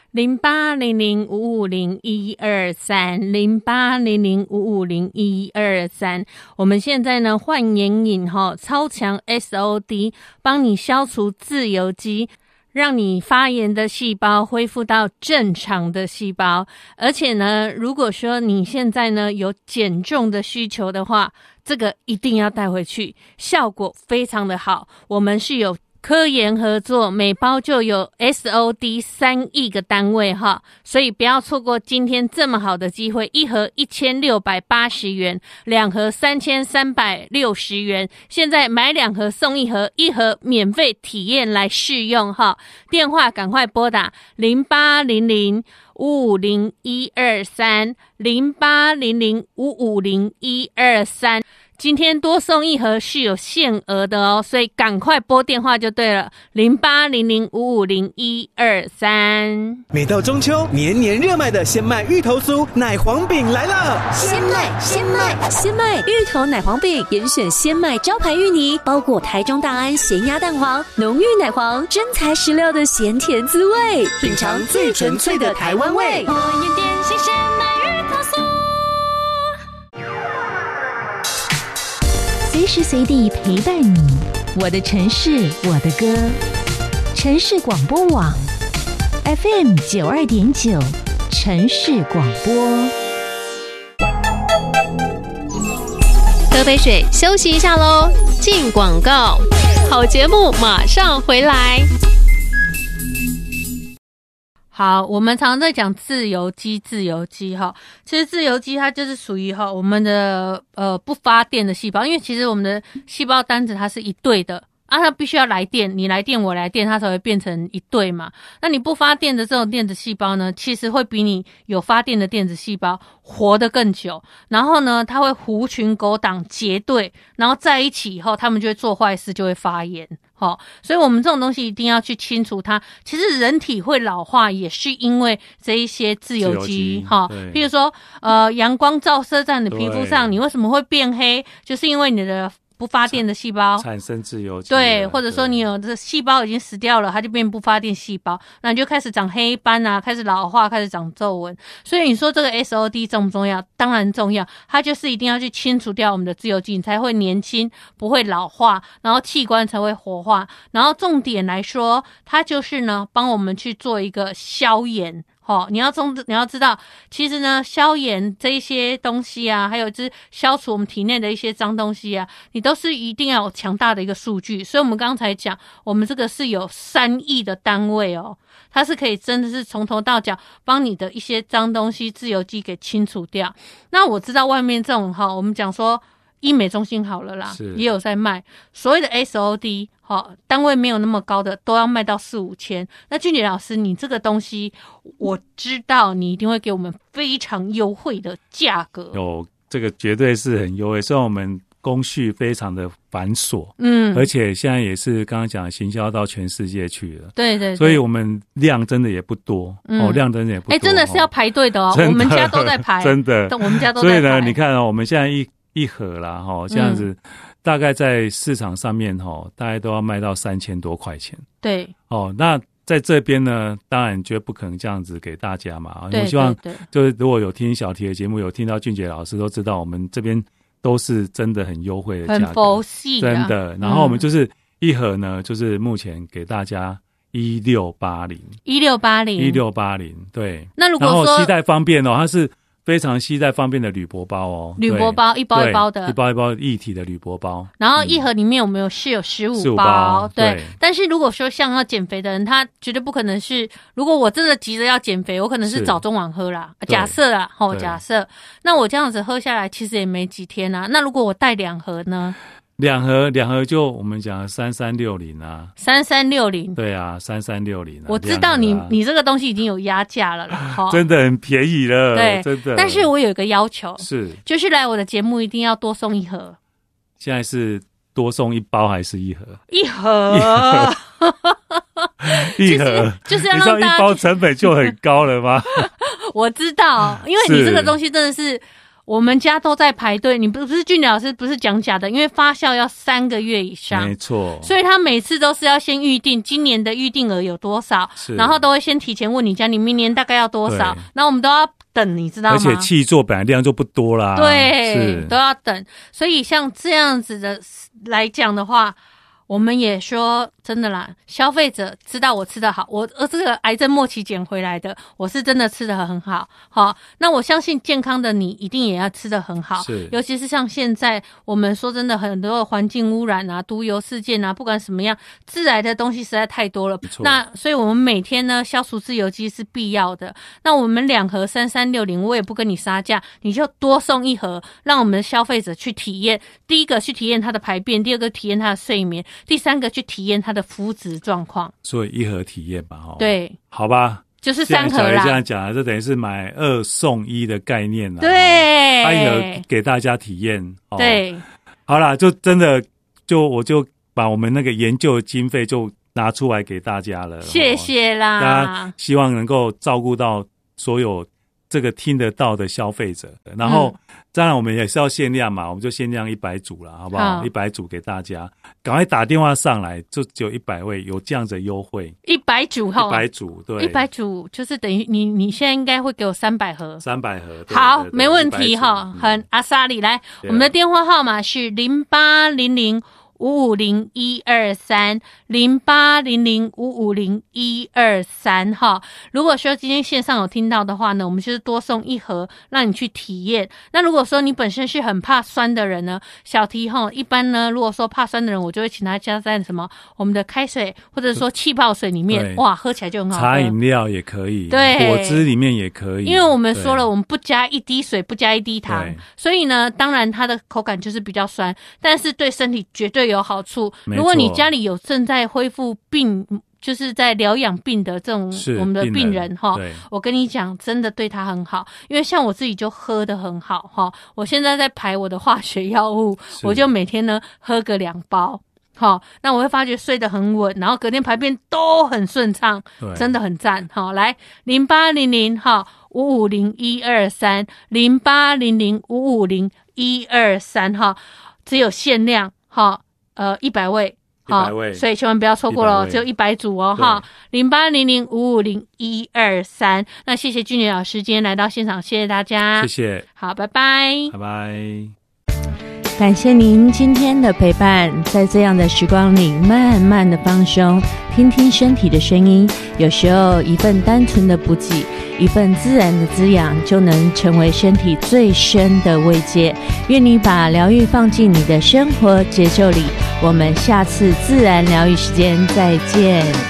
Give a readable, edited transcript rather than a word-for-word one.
0800550123，0800550123。我们现在呢焕眼影超强 SOD 帮你消除自由基，让你发炎的细胞恢复到正常的细胞。而且呢，如果说你现在呢有减重的需求的话，这个一定要带回去，效果非常的好。我们是有科研合作，每包就有 SOD 3亿个单位哈，所以不要错过今天这么好的机会，一盒1680元，2盒3360元，现在买2盒送1盒，1盒免费体验来试用哈。电话赶快拨打0800550123，0800550123。今天多送1盒是有限额的哦，所以赶快拨电话就对了，0800550123。 每到中秋，年年热卖的鲜麦芋头酥奶黄饼来了！ 鲜麦芋头奶黄饼，严选鲜麦招牌芋泥，包裹台中大安咸鸭蛋黄，浓郁奶黄，真材实料的咸甜滋味，品尝最纯粹的台湾味。 我也点心鲜麦芋头酥。 随时随地陪伴你，我的城市，我的歌。城市广播网 FM 92.9，城市广播。 喝杯水，休息一下咯，进广告。好节目马上回来。 好，我们常常在讲自由基哈，其实自由基它就是属于我们的不发电的细胞，因为其实我们的细胞单子它是一对的啊，它必须要来电，你来电我来电，它才会变成一对嘛。那你不发电的这种电子细胞呢，其实会比你有发电的电子细胞活得更久，然后呢它会狐群狗党结对，然后在一起以后他们就会做坏事，就会发炎。所以我们这种东西一定要去清除它。其实人体会老化也是因为这一些自由基譬如说阳光照射在你的皮肤上，你为什么会变黑，就是因为你的不发电的细胞产生自由基， 对，或者说你有的细胞已经死掉了，它就变不发电细胞，那你就开始长黑斑啊，开始老化，开始长皱纹。所以你说这个 SOD 重不重要？当然重要，它就是一定要去清除掉我们的自由基，你才会年轻，不会老化，然后器官才会活化。然后重点来说，它就是呢帮我们去做一个消炎。你要知道，其实呢，消炎这一些东西啊，还有就是消除我们体内的一些脏东西啊，你都是一定要有强大的一个数据。所以我们刚才讲，我们这个是有3亿的单位哦，它是可以真的是从头到脚帮你的一些脏东西、自由基给清除掉。那我知道外面这种我们讲说医美中心好了啦，也有在卖所谓的 SOD。单位没有那么高的都要卖到4-5千。那俊杰老师，你这个东西我知道你一定会给我们非常优惠的价格。 有，这个绝对是很优惠，虽然我们工序非常的繁琐，而且现在也是刚刚讲行销到全世界去了，对，所以我们量真的也不多，量真的也不多， 真的是要排队的哦，我们家都在排， 真的， 我们家都在排。 所以呢，你看我们现在一盒啦，这样子。大概在市场上面大概都要卖到3000多块钱。 对。 那在这边呢，当然绝不可能这样子给大家嘛。我希望就是如果有听小题的节目，有听到俊杰老师都知道，我们这边都是真的很优惠的价格， 很佛系的， 真的。然后我们就是一盒呢，就是目前给大家1680，对。 那如果说然后携带方便它是非常携带方便的铝箔包哦， 铝箔包一包一包的， 一包一包一体的铝箔包。 然后一盒里面我们有15包，对。但是如果说像要减肥的人，他绝对不可能是，如果我真的急着要减肥，我可能是早中晚喝啦，假设啦，假设。那我这样子喝下来，其实也没几天啊。那如果我带2盒呢 ？2盒就我们讲3360啊 ，3360， 对啊，3360啊。 我知道你这个东西已经有压价了啦， 真的很便宜了， 对， 真的。 但是我有一个要求，就是来我的节目一定要多送1盒。 现在是多送1包还是1盒 ？1盒 ，1盒， 就是要让大家 1包成本就很高了吗？ 我知道，因为你这个东西真的是。 我们家都在排队。你不是俊老师不是讲假的，因为发酵要3个月以上， 没错。 所以他每次都是要先预定今年的预定额有多少，然后都会先提前问你家你明年大概要多少，然后我们都要等，你知道吗？ 而且契作本来量就不多啦， 对，都要等。所以像这样子的来讲的话，我们也说真的啦，消费者知道我吃得好，我这个癌症末期捡回来的，我是真的吃得很好。好，那我相信健康的你一定也要吃得很好，尤其是像现在我们说真的很多的环境污染啊、毒油事件啊，不管什么样，致癌的东西实在太多了。那所以我们每天呢，消除自由基是必要的。那我们2盒3360，我也不跟你杀价，你就多送1盒，让我们的消费者去体验。第一个去体验它的排便，第二个体验它的睡眠，第3个去体验它的肤质状况。 所以1盒体验吧， 对， 好吧， 就是3盒啦。 这样讲，这等于是买2送1的概念啦。 对 ，1盒给大家体验。 对， 好啦，就真的我就把我们那个研究的经费就拿出来给大家了。 谢谢啦， 大家希望能够照顾到所有这个听得到的消费者，然后当然我们也是要限量嘛，我们就限量100组啦，好不好？100组给大家，赶快打电话上来，就只有100位有这样子的优惠。100组 ，100 组，对 ，100组就是等于你现在应该会给我300盒 ，300盒， 好，没问题哈，很阿莎里来，我们的电话号码是0800550123 0800550123哈。如果说今天线上有听到的话呢，我们就是多送1盒让你去体验。那如果说你本身是很怕酸的人呢，小提哈，一般呢如果说怕酸的人，我就会请他加在什么我们的开水或者说气泡水里面，哇，喝起来就很好喝。 茶饮料也可以， 对， 果汁里面也可以， 因为我们说了我们不加1滴水，不加1滴糖，所以呢当然它的口感就是比较酸，但是对身体绝对有好处。如果你家里有正在恢复病，就是在疗养病的这种我们的病人哈，我跟你讲，真的对他很好。因为像我自己就喝得很好哈，我现在在排我的化学药物，我就每天呢喝个2包。好，那我会发觉睡得很稳，然后隔天排便都很顺畅，真的很赞。好，来0800哈550123 0800550123哈，只有限量哈，100位。好，所以千万不要错过了，只有100组哦哈，0800550123。那谢谢俊杰老师今天来到现场，谢谢大家， 谢谢， 好，拜拜， 拜拜。 感谢您今天的陪伴，在这样的时光里慢慢的放松，听听身体的声音，有时候一份单纯的补给，一份自然的滋养，就能成为身体最深的慰藉。愿你把疗愈放进你的生活节奏里，我们下次自然疗愈时间再见。